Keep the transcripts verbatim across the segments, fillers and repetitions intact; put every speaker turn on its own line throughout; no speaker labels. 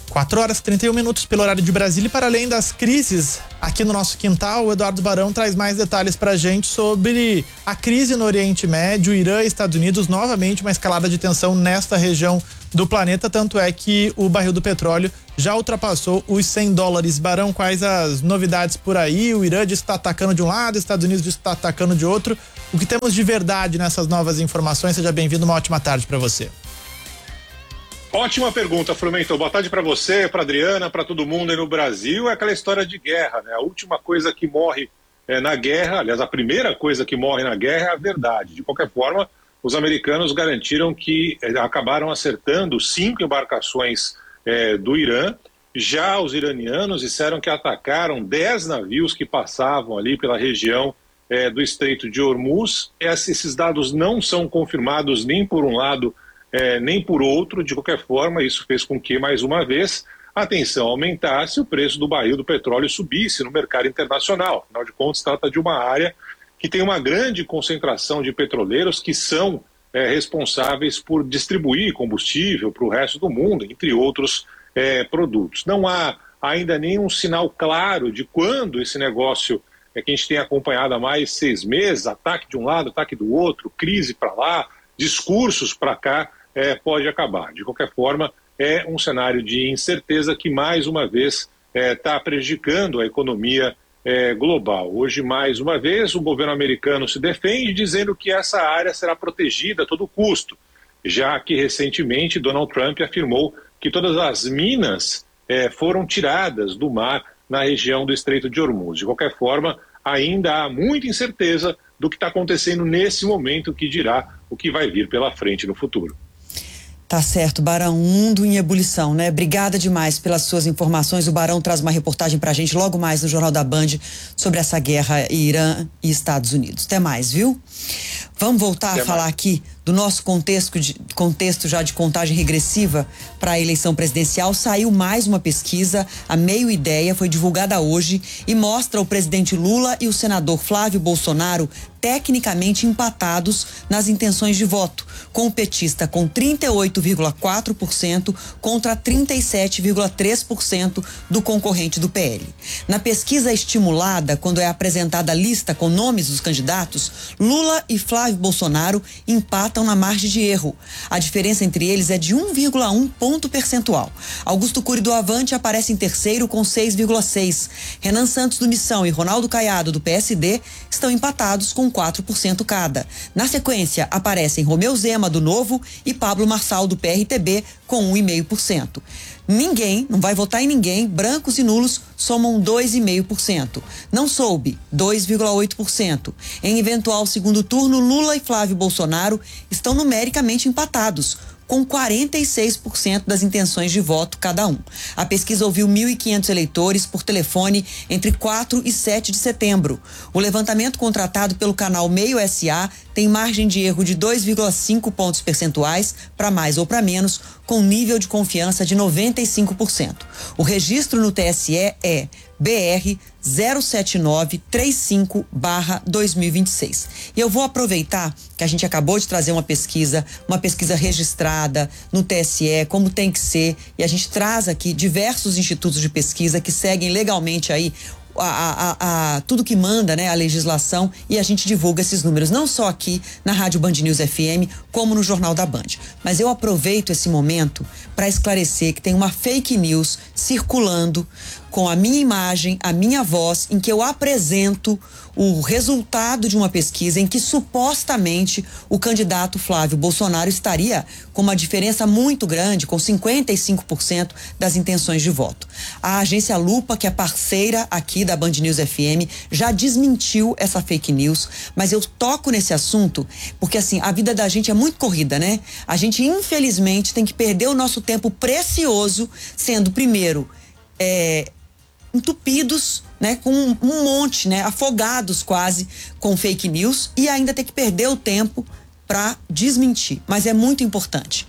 quatro horas e trinta e um minutos pelo horário de Brasília. E para além das crises aqui no nosso quintal, o Eduardo Barão traz mais detalhes pra gente sobre a crise no Oriente Médio, Irã e Estados Unidos, novamente uma escalada de tensão nesta região do planeta, tanto é que o barril do petróleo já ultrapassou os cem dólares. Barão, quais as novidades por aí? O Irã diz que está atacando de um lado, os Estados Unidos diz que está atacando de outro. O que temos de verdade nessas novas informações? Seja bem-vindo, uma ótima tarde para você.
Ótima pergunta, Frumento. Boa tarde para você, para Adriana, para todo mundo aí no Brasil. É aquela história de guerra, né? A última coisa que morre é, na guerra, aliás, a primeira coisa que morre na guerra é a verdade. De qualquer forma, os americanos garantiram que é, acabaram acertando cinco embarcações é, do Irã. Já os iranianos disseram que atacaram dez navios que passavam ali pela região é, do Estreito de Hormuz. Esses dados não são confirmados nem por um lado, É, nem por outro. De qualquer forma, isso fez com que, mais uma vez, a tensão aumentasse e o preço do barril do petróleo subisse no mercado internacional. Afinal de contas, trata de uma área que tem uma grande concentração de petroleiros que são é, responsáveis por distribuir combustível para o resto do mundo, entre outros é, produtos. Não há ainda nenhum sinal claro de quando esse negócio é, que a gente tem acompanhado há mais seis meses, ataque de um lado, ataque do outro, crise para lá, discursos para cá, É, pode acabar. De qualquer forma, é um cenário de incerteza que, mais uma vez, está é, prejudicando a economia é, global. Hoje, mais uma vez, o governo americano se defende dizendo que essa área será protegida a todo custo, já que, recentemente, Donald Trump afirmou que todas as minas é, foram tiradas do mar na região do Estreito de Hormuz. De qualquer forma, ainda há muita incerteza do que está acontecendo nesse momento, que dirá o que vai vir pela frente no futuro.
Tá certo, Barão, um mundo em ebulição, né? Obrigada demais pelas suas informações. O Barão traz uma reportagem pra gente logo mais no Jornal da Band sobre essa guerra Irã e Estados Unidos. Até mais, viu? Vamos voltar Até a falar mais. aqui do nosso contexto, de, contexto já de contagem regressiva para a eleição presidencial. Saiu mais uma pesquisa, a Meio Ideia, foi divulgada hoje e mostra o presidente Lula e o senador Flávio Bolsonaro tecnicamente empatados nas intenções de voto, com o petista com trinta e oito vírgula quatro por cento contra trinta e sete vírgula três por cento do concorrente do P L. Na pesquisa estimulada, quando é apresentada a lista com nomes dos candidatos, Lula e Flávio Bolsonaro empatam na margem de erro. A diferença entre eles é de um vírgula um ponto percentual. Augusto Cury do Avante aparece em terceiro com seis vírgula seis. Renan Santos do Missão e Ronaldo Caiado do P S D estão empatados com quatro por cento cada. Na sequência, aparecem Romeu Zema do Novo e Pablo Marçal do P R T B com um vírgula cinco por cento. Ninguém, não vai votar em ninguém, brancos e nulos somam dois vírgula cinco por cento. Não soube, dois vírgula oito por cento. Em eventual segundo turno, Lula e Flávio Bolsonaro estão numericamente empatados, com quarenta e seis por cento das intenções de voto cada um. A pesquisa ouviu mil e quinhentos eleitores por telefone entre quatro e sete de setembro. O levantamento contratado pelo canal Meio S A tem margem de erro de dois vírgula cinco pontos percentuais para mais ou para menos, com nível de confiança de noventa e cinco por cento. O registro no T S E é B R zero sete nove três cinco barra dois mil e vinte e seis. E eu vou aproveitar que a gente acabou de trazer uma pesquisa, uma pesquisa registrada no T S E, como tem que ser, e a gente traz aqui diversos institutos de pesquisa que seguem legalmente aí A, a, a, tudo que manda, né, a legislação, e a gente divulga esses números, não só aqui na Rádio Band News F M, como no Jornal da Band. Mas eu aproveito esse momento para esclarecer que tem uma fake news circulando com a minha imagem, a minha voz, em que eu apresento o resultado de uma pesquisa em que supostamente o candidato Flávio Bolsonaro estaria com uma diferença muito grande, com cinquenta e cinco por cento das intenções de voto. A agência Lupa, que é parceira aqui da Band News F M, já desmentiu essa fake news, mas eu toco nesse assunto porque, assim, a vida da gente é muito corrida, né? A gente, infelizmente, tem que perder o nosso tempo precioso sendo, primeiro, é, entupidos, né, com um, um monte, né, afogados quase com fake news, e ainda ter que perder o tempo para desmentir. Mas é muito importante.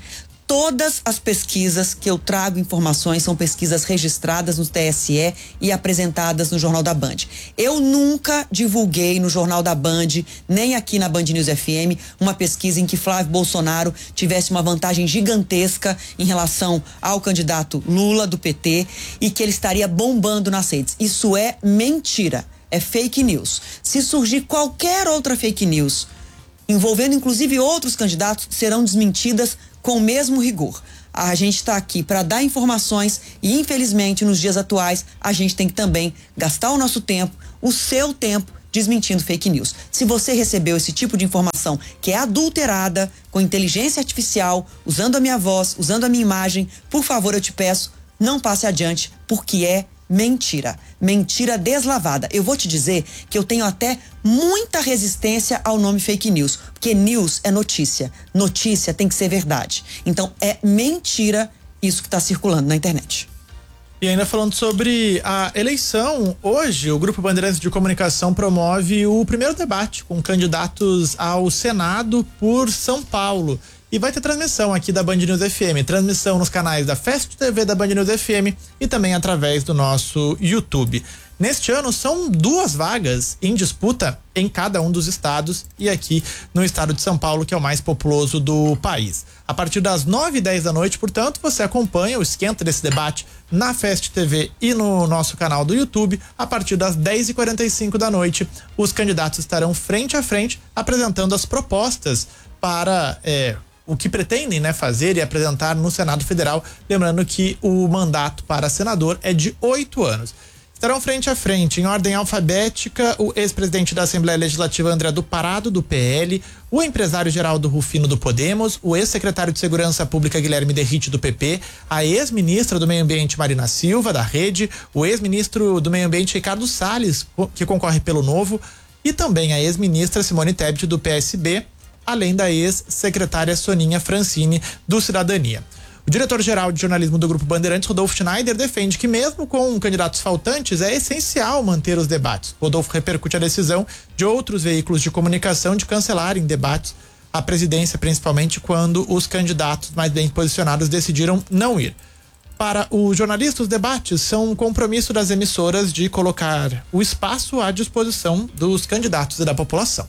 Todas as pesquisas que eu trago informações são pesquisas registradas no T S E e apresentadas no Jornal da Band. Eu nunca divulguei no Jornal da Band, nem aqui na Band News F M, uma pesquisa em que Flávio Bolsonaro tivesse uma vantagem gigantesca em relação ao candidato Lula do P T e que ele estaria bombando nas redes. Isso é mentira, é fake news. Se surgir qualquer outra fake news, envolvendo inclusive outros candidatos, serão desmentidas com o mesmo rigor. A gente está aqui para dar informações e, infelizmente, nos dias atuais, a gente tem que também gastar o nosso tempo, o seu tempo, desmentindo fake news. Se você recebeu esse tipo de informação que é adulterada, com inteligência artificial, usando a minha voz, usando a minha imagem, por favor, eu te peço, não passe adiante, porque é mentira. Mentira deslavada. Eu vou te dizer que eu tenho até muita resistência ao nome fake news, porque news é notícia. Notícia tem que ser verdade. Então é mentira isso que está circulando na internet.
E ainda falando sobre a eleição, hoje o Grupo Bandeirantes de Comunicação promove o primeiro debate com candidatos ao Senado por São Paulo. E vai ter transmissão aqui da Band News F M, transmissão nos canais da Fast T V da Band News F M e também através do nosso YouTube. Neste ano são duas vagas em disputa em cada um dos estados e aqui no estado de São Paulo, que é o mais populoso do país. A partir das nove e dez da noite, portanto, você acompanha o esquenta desse debate na Fast T V e no nosso canal do YouTube. A partir das dez e quarenta e cinco da noite, os candidatos estarão frente a frente apresentando as propostas para é, o que pretendem, né, fazer e apresentar no Senado Federal. Lembrando que o mandato para senador é de oito anos. Estarão frente a frente, em ordem alfabética, o ex-presidente da Assembleia Legislativa André do Parado, do P L, o empresário Geraldo Rufino, do Podemos, o ex-secretário de Segurança Pública Guilherme Derrite, do P P, a ex-ministra do Meio Ambiente Marina Silva, da Rede, o ex-ministro do Meio Ambiente Ricardo Salles, que concorre pelo Novo, e também a ex-ministra Simone Tebet, do P S B, além da ex-secretária Soninha Francini, do Cidadania. O diretor-geral de jornalismo do Grupo Bandeirantes, Rodolfo Schneider, defende que mesmo com candidatos faltantes é essencial manter os debates. Rodolfo repercute a decisão de outros veículos de comunicação de cancelarem debates à presidência, principalmente quando os candidatos mais bem posicionados decidiram não ir. Para o jornalista, os debates são um compromisso das emissoras de colocar o espaço à disposição dos candidatos e da população.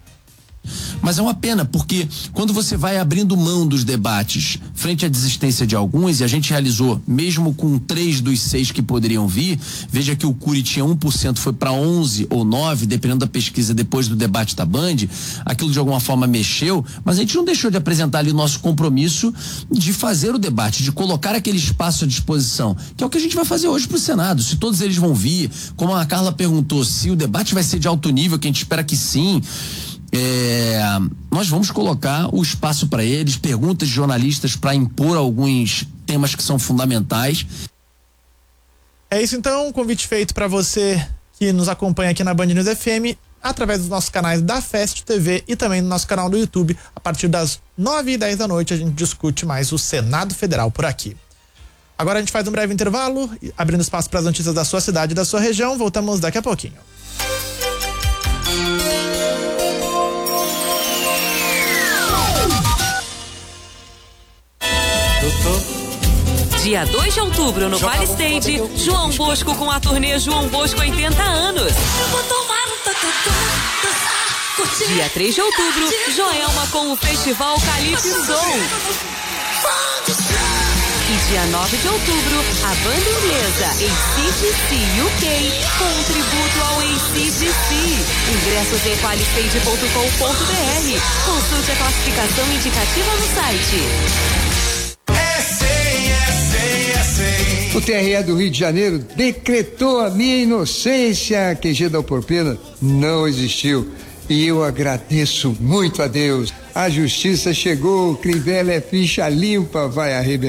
Mas é uma pena, porque quando você vai abrindo mão dos debates frente à desistência de alguns, e a gente realizou, mesmo com três dos seis que poderiam vir, veja que o Cury tinha um por cento, foi para onze ou nove, dependendo da pesquisa depois do debate da Band, aquilo de alguma forma mexeu, mas a gente não deixou de apresentar ali o nosso compromisso de fazer o debate, de colocar aquele espaço à disposição, que é o que a gente vai fazer hoje pro Senado. Se todos eles vão vir, como a Carla perguntou, se o debate vai ser de alto nível, que a gente espera que sim, É, nós vamos colocar o espaço para eles, perguntas de jornalistas para impor alguns temas que são fundamentais.
É isso então, convite feito para você que nos acompanha aqui na Band News F M, através dos nossos canais da Fast T V e também no nosso canal do YouTube. A partir das nove e dez da noite a gente discute mais o Senado Federal por aqui. Agora a gente faz um breve intervalo, abrindo espaço para as notícias da sua cidade e da sua região. Voltamos daqui a pouquinho.
Dia dois de outubro, no Vale Stage, João Bosco com a turnê João Bosco oitenta anos. Dia três de outubro, Joelma com o Festival Calypso. E dia nove de outubro, a banda inglesa A C D C U K com um tributo ao A C D C. Ingressos em qualistage ponto com ponto b r. Consulte a classificação indicativa no site.
O T R E do Rio de Janeiro decretou a minha inocência. Q G da Alporpena não existiu. E eu agradeço muito a Deus. A justiça chegou, Crivella é ficha limpa, vai arrebentar.